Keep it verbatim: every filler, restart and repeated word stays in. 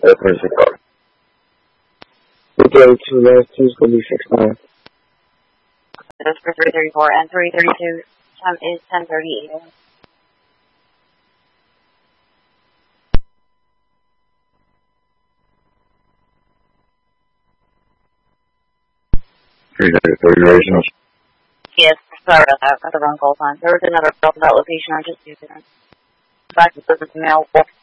That's where's the car. three thirty-two, last two is going to be six nine. That's for three thirty-four and three thirty-two. Time is ten thirty-eight. three thirty-three, original. Yes, sorry about that. Got the wrong call sign. There was another call to that location. I just used it. Back to the mail.